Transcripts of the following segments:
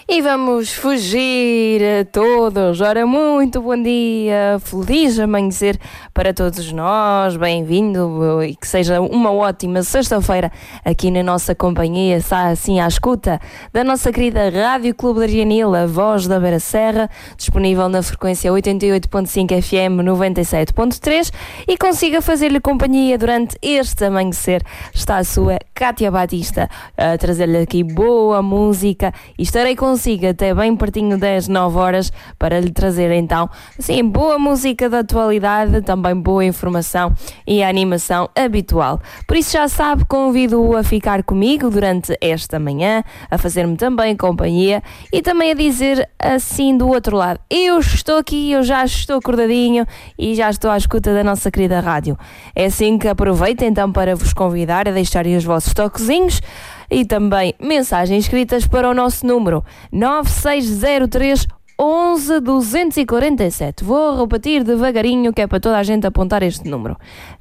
E vamos fugir a todos. Ora, muito bom dia, feliz amanhecer para todos nós, bem-vindo e que seja uma ótima sexta-feira aqui na nossa companhia, está assim à escuta da nossa querida Rádio Clube de Arganil, a voz da Beira Serra, disponível na frequência 88.5 FM 97.3 e consiga fazer-lhe companhia durante este amanhecer. Está a sua Cátia Batista a trazer-lhe aqui boa música e estarei consigo até bem pertinho das 9 horas para lhe trazer então, assim, boa música da atualidade, também boa informação e a animação habitual. Por isso já sabe, convido-o a ficar comigo durante esta manhã, a fazer-me também companhia e também a dizer assim do outro lado, eu estou aqui, eu já estou acordadinho e já estou à escuta da nossa querida rádio. É assim que aproveito então para vos convidar a deixarem os vossos toquezinhos e também mensagens escritas para o nosso número 9603 11 247. Vou repetir devagarinho que é para toda a gente apontar este número.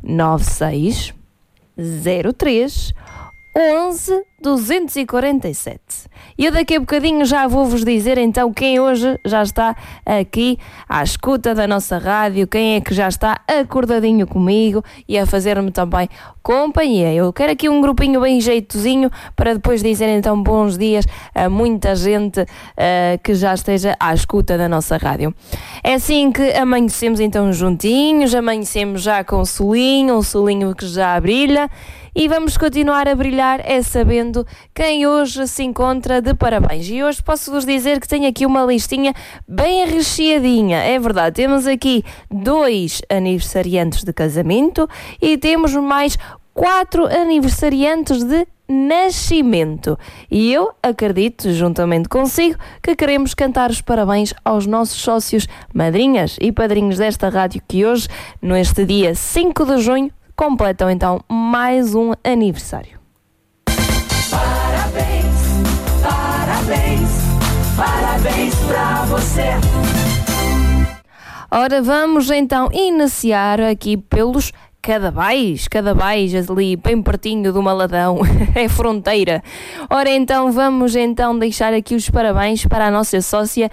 9603 11 247. E eu daqui a bocadinho já vou-vos dizer então quem hoje já está aqui à escuta da nossa rádio, quem é que já está acordadinho comigo e a fazer-me também companhia. Eu quero aqui um grupinho bem jeitozinho para depois dizer então bons dias a muita gente que já esteja à escuta da nossa rádio. É assim que amanhecemos então juntinhos, amanhecemos já com o solinho que já brilha. E vamos continuar a brilhar sabendo quem hoje se encontra de parabéns. E hoje posso-vos dizer que tenho aqui uma listinha bem recheadinha. É verdade, temos aqui 2 aniversariantes de casamento e temos mais 4 aniversariantes de nascimento. E eu acredito, juntamente consigo, que queremos cantar os parabéns aos nossos sócios, madrinhas e padrinhos desta rádio que hoje, neste dia 5 de junho, completam então mais um aniversário. Parabéns, parabéns, parabéns pra você. Ora, vamos então iniciar aqui pelos Cadabais ali bem pertinho do Maladão, é fronteira. Ora então, vamos então deixar aqui os parabéns para a nossa sócia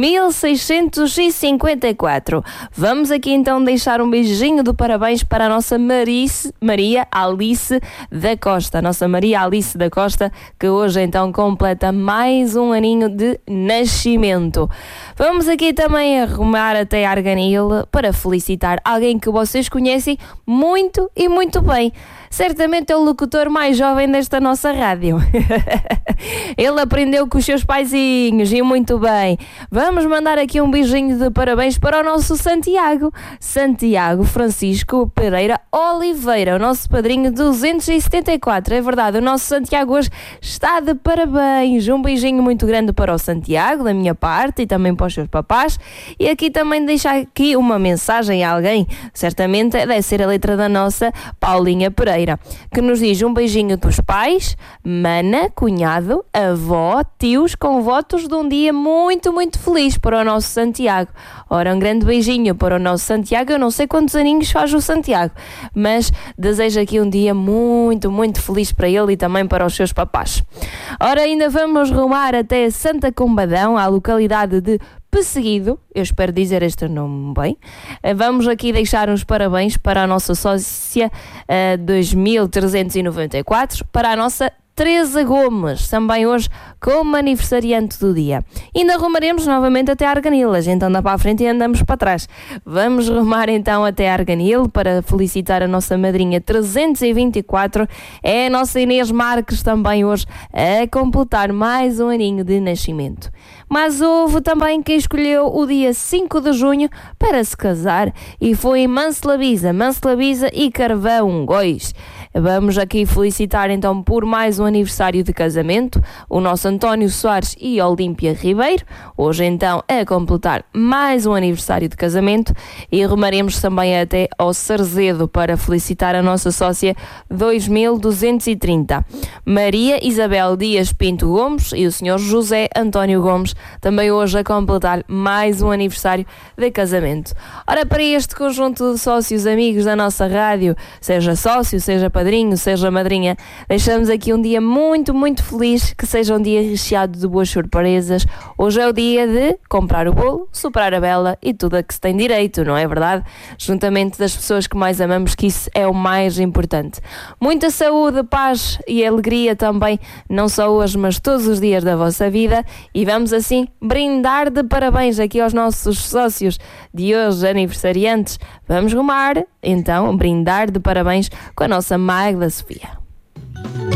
1654. Vamos aqui então deixar um beijinho de parabéns para a nossa Maria Alice da Costa. A nossa Maria Alice da Costa, que hoje então completa mais um aninho de nascimento. Vamos aqui também arrumar até Arganil para felicitar alguém que vocês conhecem muito e muito bem. Certamente é o locutor mais jovem desta nossa rádio. Ele aprendeu com os seus paizinhos e muito bem. Vamos mandar aqui um beijinho de parabéns para o nosso Santiago Francisco Pereira Oliveira, o nosso padrinho 274. É verdade, o nosso Santiago hoje está de parabéns. Um beijinho muito grande para o Santiago, da minha parte, e também para os seus papás. E aqui também deixar aqui uma mensagem a alguém, certamente deve ser a letra da nossa Paulinha Pereira, que nos diz um beijinho dos pais, mana, cunhado, avó, tios, com votos de um dia muito, muito feliz para o nosso Santiago. Ora, um grande beijinho para o nosso Santiago. Eu não sei quantos aninhos faz o Santiago, mas desejo aqui um dia muito, muito feliz para ele e também para os seus papás. Ora, ainda vamos rumar até Santa Combadão, à localidade de Pesseguido, eu espero dizer este nome bem. Vamos aqui deixar uns parabéns para a nossa sócia 2394, para a nossa Teresa Gomes, também hoje como aniversariante do dia. E ainda rumaremos novamente até Arganil, a gente anda para a frente e andamos para trás. Vamos rumar então até Arganil para felicitar a nossa madrinha 324, é a nossa Inês Marques, também hoje a completar mais um aninho de nascimento. Mas houve também quem escolheu o dia 5 de junho para se casar e foi Mancelabisa e Carvão Góis. Vamos aqui felicitar então por mais um aniversário de casamento o nosso António Soares e Olímpia Ribeiro, hoje então a completar mais um aniversário de casamento, e rumaremos também até ao Sarzedo para felicitar a nossa sócia 2230, Maria Isabel Dias Pinto Gomes e o senhor José António Gomes, também hoje a completar mais um aniversário de casamento. Ora, para este conjunto de sócios amigos da nossa rádio, seja sócio, seja padrinho, seja madrinha, deixamos aqui um dia muito, muito feliz, que seja um dia recheado de boas surpresas. Hoje é o dia de comprar o bolo, soprar a vela e tudo a que se tem direito, não é verdade? Juntamente das pessoas que mais amamos, que isso é o mais importante. Muita saúde, paz e alegria também, não só hoje, mas todos os dias da vossa vida. E vamos assim brindar de parabéns aqui aos nossos sócios de hoje, aniversariantes. Vamos rumar, então, brindar de parabéns com a nossa Magda Sofia.